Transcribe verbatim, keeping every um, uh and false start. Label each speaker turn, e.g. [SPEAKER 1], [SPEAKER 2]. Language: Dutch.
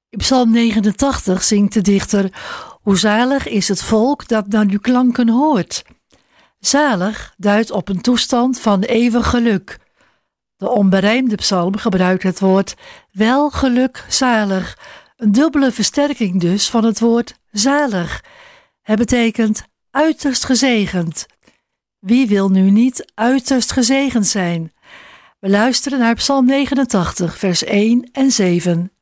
[SPEAKER 1] In Psalm negenentachtig zingt de dichter: hoe zalig is het volk dat naar uw klanken hoort. Zalig duidt op een toestand van eeuwig geluk. De onberijmde psalm gebruikt het woord welgeluk zalig, een dubbele versterking dus van het woord zalig. Het betekent uiterst gezegend. Wie wil nu niet uiterst gezegend zijn? We luisteren naar Psalm negenentachtig, vers één en zeven.